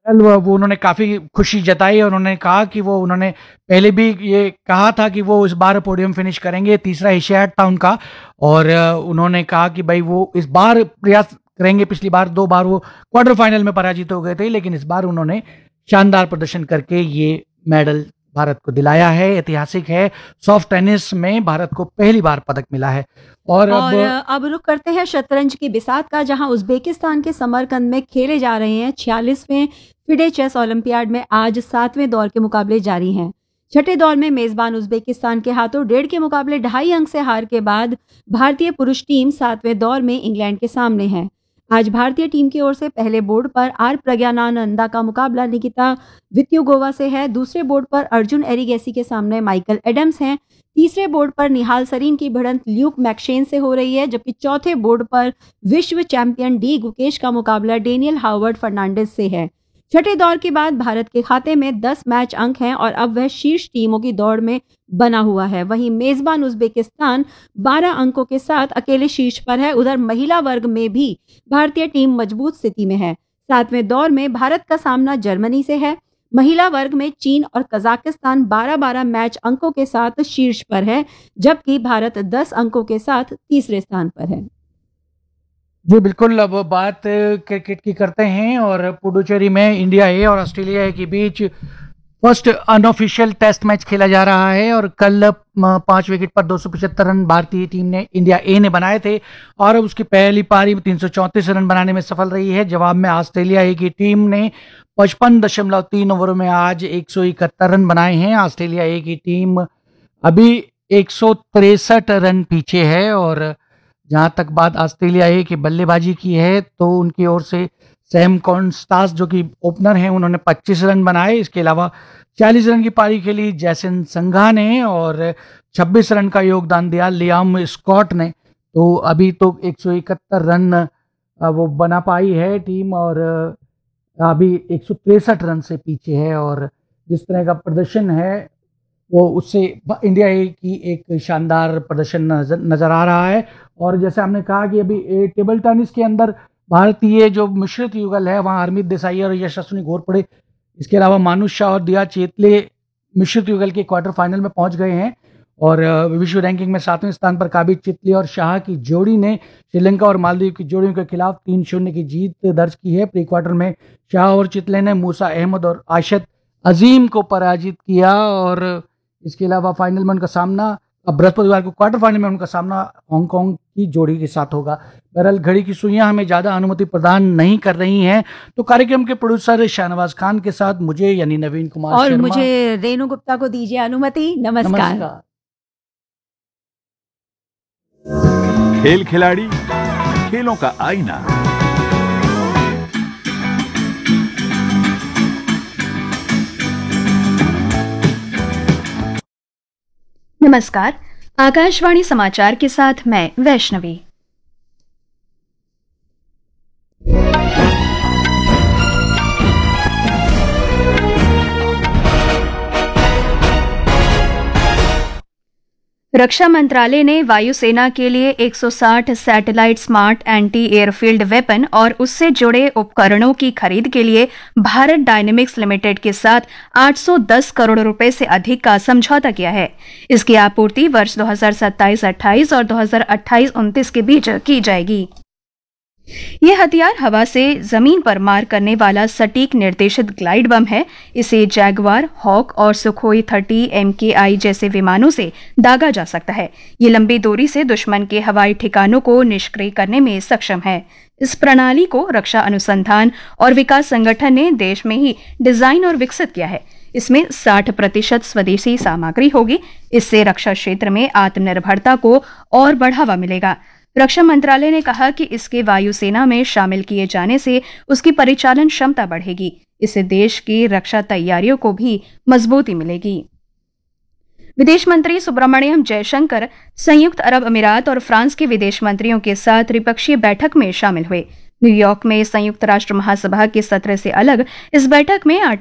कल वो उन्होंने काफ़ी खुशी जताई और उन्होंने कहा कि वो उन्होंने पहले भी ये कहा था कि वो इस बार पोडियम फिनिश करेंगे, तीसरा एशियाड था उनका। और उन्होंने कहा कि भाई वो इस बार प्रयास करेंगे। पिछली बार 2 बार वो क्वार्टर फाइनल में पराजित हो गए थे, लेकिन इस बार उन्होंने शानदार प्रदर्शन करके ये मेडल भारत को दिलाया है। ऐतिहासिक है, सॉफ्ट टेनिस में भारत को पहली बार पदक मिला है। और और अब अब रुख करते हैं शतरंज की बिसात का, जहां उज़्बेकिस्तान के समरकंद में खेले जा रहे हैं 46वें फिडे चेस ओलंपियाड में आज 7वें दौर के मुकाबले जारी हैं। छठे दौर में मेजबान उज़्बेकिस्तान के हाथों 1.5 के मुकाबले 2.5 अंक से हार के बाद भारतीय पुरुष टीम 7वें दौर में इंग्लैंड के सामने है। आज भारतीय टीम की ओर से पहले बोर्ड पर आर प्रज्ञानानंदा का मुकाबला निकिता वित्युगोवा से है। दूसरे बोर्ड पर अर्जुन एरिगेसी के सामने माइकल एडम्स हैं। तीसरे बोर्ड पर निहाल सरीन की भिड़ंत ल्यूक मैक्शेन से हो रही है, जबकि चौथे बोर्ड पर विश्व चैंपियन डी गुकेश का मुकाबला डेनियल हावर्ड फर्नांडिस से है। छठे दौर के बाद भारत के खाते में 10 मैच अंक हैं और अब वह शीर्ष टीमों की दौड़ में बना हुआ है। वहीं मेजबान उज़्बेकिस्तान 12 अंकों के साथ अकेले शीर्ष पर है। उधर महिला वर्ग में भी भारतीय टीम मजबूत स्थिति में है। 7वें दौर में भारत का सामना जर्मनी से है। महिला वर्ग में चीन और कजाकिस्तान 12-12 मैच अंकों के साथ शीर्ष पर है, जबकि भारत 10 अंकों के साथ तीसरे स्थान पर है। जी बिल्कुल, अब बात क्रिकेट की करते हैं। और पुडुचेरी में इंडिया ए और ऑस्ट्रेलिया ए के बीच फर्स्ट अनऑफिशियल टेस्ट मैच खेला जा रहा है। और कल 5 विकेट पर 275 रन भारतीय टीम ने, इंडिया ए ने बनाए थे और उसकी पहली पारी में 334 रन बनाने में सफल रही है। जवाब में ऑस्ट्रेलिया ए की टीम ने 55.3 ओवरों में आज 171 रन बनाए हैं। ऑस्ट्रेलिया ए की टीम अभी 163 रन पीछे है। और जहां तक बात ऑस्ट्रेलिया ए की बल्लेबाजी की है तो उनकी ओर से सैम कॉन्स्टास जो कि ओपनर हैं, उन्होंने 25 रन बनाए। इसके अलावा 40 रन की पारी खेली जैसन संघा ने और 26 रन का योगदान दिया लियाम स्कॉट ने। तो अभी तो 171 रन वो बना पाई है टीम और अभी 163 रन से पीछे है। और जिस तरह का प्रदर्शन है वो उससे इंडिया ए की एक शानदार प्रदर्शन नजर आ रहा है। और जैसे हमने कहा कि अभी टेबल टेनिस के अंदर भारतीय जो मिश्रित युगल है वहाँ हरमीत देसाई और यशस्विनी घोरपड़े, इसके अलावा मानुष शाह और दिया चेतले मिश्रित युगल के क्वार्टर फाइनल में पहुंच गए हैं। और विश्व रैंकिंग में 7वें स्थान पर काबिज चितले और शाह की जोड़ी ने श्रीलंका और मालदीव की जोड़ियों के खिलाफ 3-0 की जीत दर्ज की है। प्री क्वार्टर में शाह और चितले ने मूसा अहमद और आशत अजीम को पराजित किया। और इसके अलावा फाइनल में उनका सामना अब बृहस्पतिवार को क्वार्टर फाइनल में उनका सामना हांगकांग की जोड़ी के साथ होगा। बहरहाल घड़ी की सुइयां हमें ज्यादा अनुमति प्रदान नहीं कर रही हैं, तो कार्यक्रम के प्रोड्यूसर शाहनवाज खान के साथ मुझे यानी नवीन कुमार और शर्मा, मुझे रेणु गुप्ता को दीजिए अनुमति। नमस्कार। नमस्कार। खेल खिलाड़ी, खेलों का आईना। नमस्कार, आकाशवाणी समाचार के साथ मैं वैष्णवी। रक्षा मंत्रालय ने वायुसेना के लिए 160 satellite smart anti airfield weapon और उससे जुड़े उपकरणों की खरीद के लिए भारत डायनेमिक्स लिमिटेड के साथ 810 करोड़ रुपए से अधिक का समझौता किया है। इसकी आपूर्ति वर्ष 2027-28 और 2028-29 के बीच की जाएगी। यह हथियार हवा से जमीन पर मार करने वाला सटीक निर्देशित ग्लाइड बम है। इसे जैगवार, हॉक और सुखोई 30 MKI जैसे विमानों से दागा जा सकता है। ये लंबी दूरी से दुश्मन के हवाई ठिकानों को निष्क्रिय करने में सक्षम है। इस प्रणाली को रक्षा अनुसंधान और विकास संगठन ने देश में ही डिजाइन और विकसित किया है। इसमें 60% स्वदेशी सामग्री होगी। इससे रक्षा क्षेत्र में आत्मनिर्भरता को और बढ़ावा मिलेगा। रक्षा मंत्रालय ने कहा कि इसके वायुसेना में शामिल किए जाने से उसकी परिचालन क्षमता बढ़ेगी। इससे देश की रक्षा तैयारियों को भी मजबूती मिलेगी। विदेश मंत्री सुब्रमण्यम जयशंकर संयुक्त अरब अमीरात और फ्रांस के विदेश मंत्रियों के साथ त्रिपक्षीय बैठक में शामिल हुए। न्यूयॉर्क में संयुक्त राष्ट्र महासभा के सत्र से अलग इस बैठक में